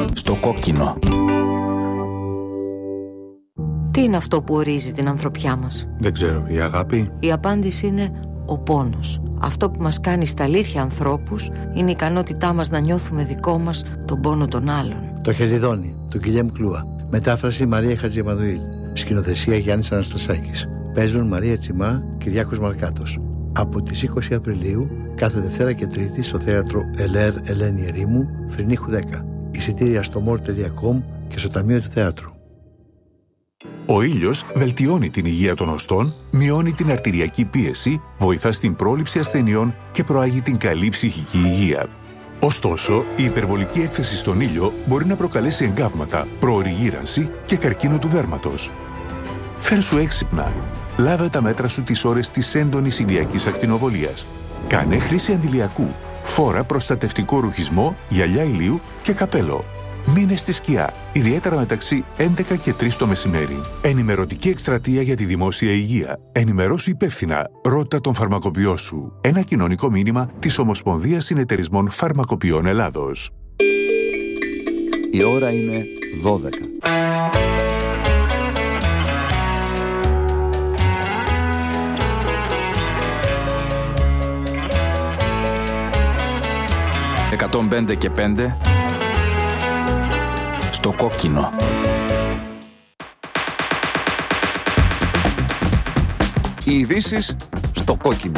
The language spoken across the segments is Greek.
Στο κόκκινο. Τι είναι αυτό που ορίζει την ανθρωπιά μας? Δεν ξέρω, η αγάπη? Η απάντηση είναι ο πόνος. Αυτό που μας κάνει στα αλήθεια ανθρώπους είναι η ικανότητά μας να νιώθουμε δικό μας τον πόνο των άλλων. Το Χελιδόνι, του Γκυλιέμ Κλούα. Μετάφραση Μαρία Χατζημανουήλ. Σκηνοθεσία Γιάννης Αναστασάκης. Παίζουν Μαρία Τσιμά, Κυριάκος Μαρκάτος. Από τις 20 Απριλίου, κάθε Δευτέρα και Τρίτη στο θέατρο Ελέρ Ελένη Ερήμου, Φρυνίχου 10. Εισιτήρια στο more.com και στο Ταμείο του Θεάτρου. Ο ήλιος βελτιώνει την υγεία των οστών, μειώνει την αρτηριακή πίεση, βοηθά στην πρόληψη ασθενειών και προάγει την καλή ψυχική υγεία. Ωστόσο, η υπερβολική έκθεση στον ήλιο μπορεί να προκαλέσει εγκάβματα, προωρή γύρανση και καρκίνο του δέρματος. Φέρσου έξυπνα. Λάβε τα μέτρα σου τις ώρες της έντονης ηλιακής ακτινοβολίας. Κάνε χρήση αντιλιακού. Φόρα προστατευτικό ρουχισμό, γυαλιά ηλίου και καπέλο. Μείνε στη σκιά, ιδιαίτερα μεταξύ 11 και 3 το μεσημέρι. Ενημερωτική εκστρατεία για τη δημόσια υγεία. Ενημερώσου υπεύθυνα. Ρώτα τον φαρμακοποιό σου. Ένα κοινωνικό μήνυμα της Ομοσπονδίας Συνεταιρισμών Φαρμακοποιών Ελλάδος. Η ώρα είναι 12. «105 και 5» στο κόκκινο. Οι ειδήσεις στο κόκκινο.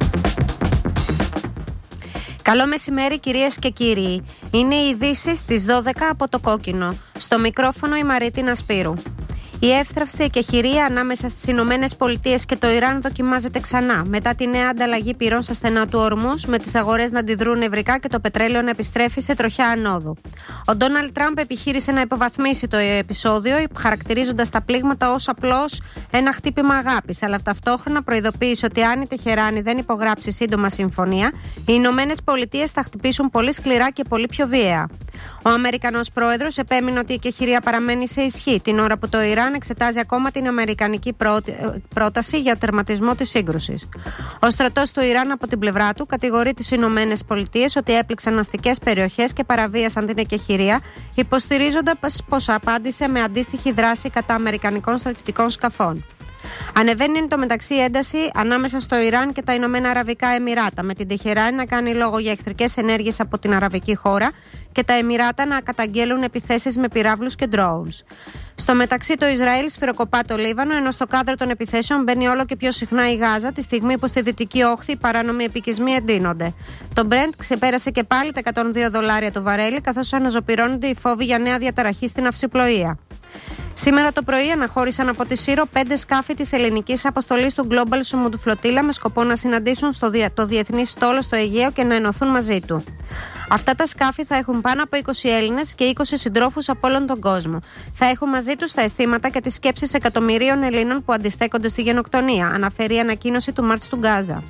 Καλό μεσημέρι κυρίες και κύριοι. Είναι οι ειδήσεις στις 12 από το κόκκινο. Στο μικρόφωνο η Μαρίτινα Σπύρου. Η εύθραυστη εκεχηρία ανάμεσα στις Ηνωμένες Πολιτείες και το Ιράν δοκιμάζεται ξανά μετά τη νέα ανταλλαγή πυρών στα στενά του Ορμούζ, με τις αγορές να αντιδρούν νευρικά και το πετρέλαιο να επιστρέφει σε τροχιά ανόδου. Ο Ντόναλντ Τραμπ επιχείρησε να υποβαθμίσει το επεισόδιο, χαρακτηρίζοντας τα πλήγματα ως απλώς ένα χτύπημα αγάπης, αλλά ταυτόχρονα προειδοποίησε ότι αν η Τεχεράνη δεν υπογράψει σύντομα συμφωνία, οι Ηνωμένες Πολιτείες θα χτυπήσουν πολύ σκληρά και πολύ πιο βίαια. Ο Αμερικανός πρόεδρος επέμεινε ότι η εκεχηρία παραμένει σε ισχύ την ώρα που το Ιράν εξετάζει ακόμα την αμερικανική πρόταση για τερματισμό της σύγκρουσης. Ο στρατός του Ιράν από την πλευρά του κατηγορεί τις Ηνωμένες Πολιτείες ότι έπληξαν αστικές περιοχές και παραβίασαν την εκεχηρία, υποστηρίζοντας πως απάντησε με αντίστοιχη δράση κατά αμερικανικών στρατιωτικών σκαφών. Ανεβαίνει εν τω μεταξύ ένταση ανάμεσα στο Ιράν και τα Ηνωμένα Αραβικά Εμιράτα, με την Τεχεράνη να κάνει λόγο για εχθρικές ενέργειες από την αραβική χώρα και τα Εμιράτα να καταγγέλουν επιθέσεις με πυράβλους και drones. Στο μεταξύ, το Ισραήλ σφυροκοπά το Λίβανο, ενώ στο κάδρο των επιθέσεων μπαίνει όλο και πιο συχνά η Γάζα, τη στιγμή που στη δυτική όχθη οι παράνομοι επικισμοί εντείνονται. Το Brent ξεπέρασε και πάλι τα $102 το βαρέλι, καθώς αναζωπυρώνονται οι φόβοι για νέα διαταραχή στην αυσιπλοεία. Σήμερα το πρωί αναχώρησαν από τη Σύρο 5 σκάφη της ελληνικής αποστολής του Global Summit Flotilla με σκοπό να συναντήσουν το διεθνή στόλο στο Αιγαίο και να ενωθούν μαζί του. Αυτά τα σκάφη θα έχουν πάνω από 20 Έλληνες και 20 συντρόφους από όλον τον κόσμο. Θα έχουν μαζί τους τα αισθήματα και τις σκέψεις εκατομμυρίων Ελλήνων που αντιστέκονται στη γενοκτονία, αναφέρει η ανακοίνωση του Μάρτς του Γκάζα.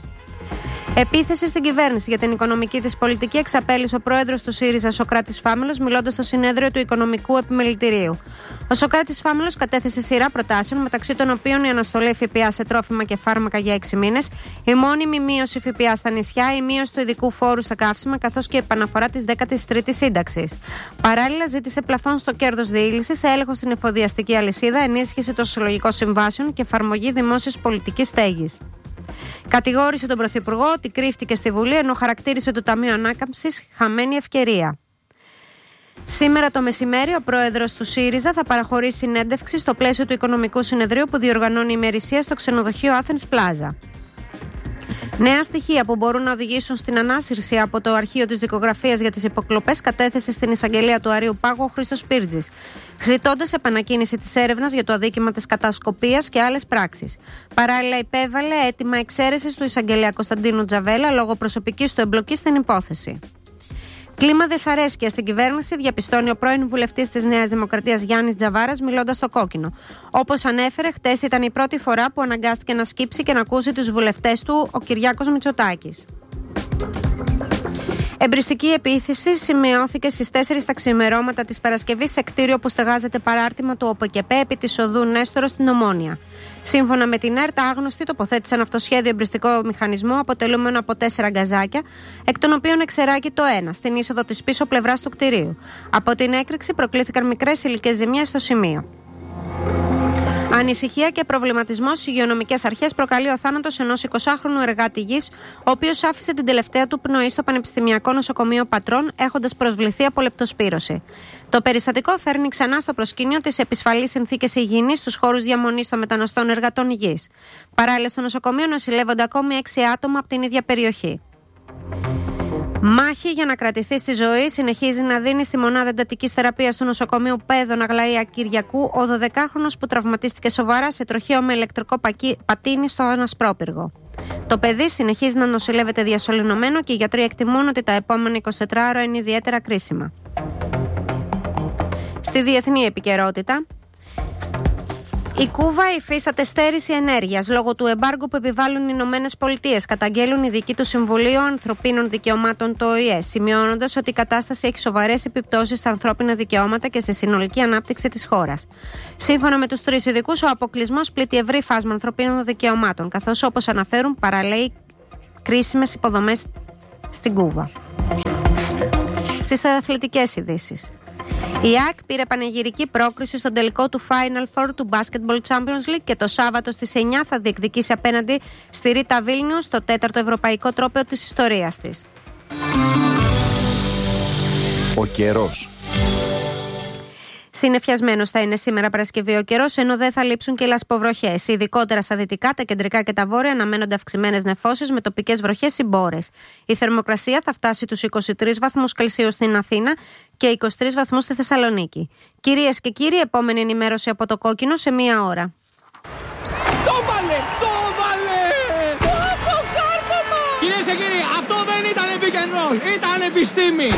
Επίθεση στην κυβέρνηση για την οικονομική της πολιτική εξαπέλυσε ο πρόεδρος του ΣΥΡΙΖΑ, Σωκράτης Φάμελος, μιλώντας στο συνέδριο του Οικονομικού Επιμελητηρίου. Ο Σωκράτης Φάμελος κατέθεσε σειρά προτάσεων, μεταξύ των οποίων η αναστολή ΦΠΑ σε τρόφιμα και φάρμακα για 6 μήνες, η μόνιμη μείωση ΦΠΑ στα νησιά, η μείωση του ειδικού φόρου στα καύσιμα, καθώς και η επαναφορά της 13ης σύνταξης. Παράλληλα, ζήτησε πλαφόν στο κέρδος διήλυσης, έλεγχο στην εφοδιαστική αλυσίδα, ενίσχυση των συλλογικών συμβάσεων και εφαρμογή δημόσιας πολιτικής στέγης. Κατηγόρησε τον Πρωθυπουργό ότι κρύφτηκε στη Βουλή, ενώ χαρακτήρισε το Ταμείο Ανάκαμψης χαμένη ευκαιρία. Σήμερα το μεσημέρι, ο πρόεδρος του ΣΥΡΙΖΑ θα παραχωρήσει συνέντευξη στο πλαίσιο του Οικονομικού Συνεδρίου που διοργανώνει ημερησία στο ξενοδοχείο Athens Plaza. Νέα στοιχεία που μπορούν να οδηγήσουν στην ανάσυρση από το αρχείο της δικογραφίας για τις υποκλοπές κατέθεσε στην εισαγγελία του Αρείου Πάγου ο Χρήστος Πύρτζης, ζητώντας επανακίνηση της έρευνας για το αδίκημα της κατασκοπίας και άλλες πράξεις. Παράλληλα, υπέβαλε αίτημα εξαίρεσης του εισαγγελέα Κωνσταντίνου Τζαβέλα λόγω προσωπικής του εμπλοκής στην υπόθεση. Κλίμα δυσαρέσκεια στην κυβέρνηση διαπιστώνει ο πρώην βουλευτής της Νέας Δημοκρατίας Γιάννης Τζαβάρας, μιλώντας στο κόκκινο. Όπως ανέφερε, χτες ήταν η πρώτη φορά που αναγκάστηκε να σκύψει και να ακούσει τους βουλευτές του ο Κυριάκος Μητσοτάκης. Εμπριστική επίθεση σημειώθηκε στις 4 τα ξημερώματα της Παρασκευής σε κτίριο που στεγάζεται παράρτημα του ΟΠΕΚΕΠΕ επί της οδού Νέστορο στην Ομόνια. Σύμφωνα με την ΕΡΤ, άγνωστοι τοποθέτησαν αυτοσχέδιο εμπριστικό μηχανισμό αποτελούμενο από 4 γκαζάκια, εκ των οποίων εξεράγει το ένα στην είσοδο της πίσω πλευράς του κτηρίου. Από την έκρηξη προκλήθηκαν μικρές υλικές ζημιές στο σημείο. Ανησυχία και προβληματισμό στις υγειονομικές αρχές προκαλεί ο θάνατος ενός 20χρονου εργάτη γης, ο οποίος άφησε την τελευταία του πνοή στο Πανεπιστημιακό Νοσοκομείο Πατρών, έχοντας προσβληθεί από λεπτοσπύρωση. Το περιστατικό φέρνει ξανά στο προσκήνιο τις επισφαλείς συνθήκες υγιεινής στους χώρους διαμονής των μεταναστών εργατών υγιής. Παράλληλα, στο νοσοκομείο νοσηλεύονται ακόμη 6 άτομα από την ίδια περιοχή. Μάχη για να κρατηθεί στη ζωή συνεχίζει να δίνει στη μονάδα εντατικής θεραπείας του νοσοκομείου Παίδων Αγλαία Κυριακού ο 12χρονος που τραυματίστηκε σοβαρά σε τροχαίο με ηλεκτρικό πατίνι στο Ανασπρόπυργο. Το παιδί συνεχίζει να νοσηλεύεται διασωληνωμένο και οι γιατροί εκτιμούν ότι τα επόμενα 24 ώρα είναι ιδιαίτερα κρίσιμα. Στη διεθνή επικαιρότητα. Η Κούβα υφίσταται στέρηση ενέργειας λόγω του εμπάργου που επιβάλλουν οι Ηνωμένες Πολιτείες, καταγγέλουν οι ειδικοί του Συμβουλίου Ανθρωπίνων Δικαιωμάτων του ΟΗΕ, σημειώνοντας ότι η κατάσταση έχει σοβαρές επιπτώσεις στα ανθρώπινα δικαιώματα και στη συνολική ανάπτυξη της χώρας. Σύμφωνα με τους 3 ειδικούς, ο αποκλεισμός πλήττει ευρύ φάσμα ανθρωπίνων δικαιωμάτων, καθώς όπως αναφέρουν παραλέει κρίσιμες υποδομές στην Κούβα. Στις αθλητικές ειδήσεις. Η ΑΕΚ πήρε πανηγυρική πρόκριση στον τελικό του Final Four του Basketball Champions League και το Σάββατο στις 9 θα διεκδικήσει απέναντι στη Ρίτα Βίλνιους το 4ο ευρωπαϊκό τρόπαιο της ιστορίας της. Ο καιρός. Συννεφιασμένος θα είναι σήμερα Παρασκευή ο καιρός, ενώ δεν θα λείψουν και οι λασποβροχές. Ειδικότερα στα δυτικά, τα κεντρικά και τα βόρεια αναμένονται αυξημένες νεφώσεις με τοπικές βροχές ή μπόρες. Η θερμοκρασία θα φτάσει τους 23 βαθμούς Κελσίου στην Αθήνα και 23 βαθμούς στη Θεσσαλονίκη. Κυρίες και κύριοι, επόμενη ενημέρωση από το Κόκκινο σε 1 ώρα. Το βάλε! Το βάλε! Αποκάρφωμα! Κυρίες και κύριοι, αυτό δεν ήταν pick and roll, ήταν επιστήμη!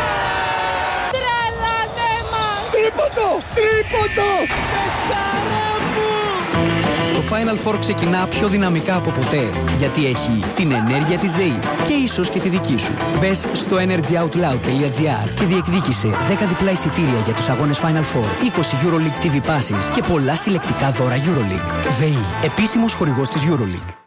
Τίποτο! Παιχτάρα μου! Το Final Four ξεκινά πιο δυναμικά από ποτέ, γιατί έχει την ενέργεια της ΔΕΗ και ίσως και τη δική σου. Μπες στο energyoutloud.gr και διεκδίκησε 10 διπλά εισιτήρια για τους αγώνες Final Four, 20 EuroLeague TV passes και πολλά συλλεκτικά δώρα EuroLeague. ΔΕΗ, επίσημος χορηγός της EuroLeague.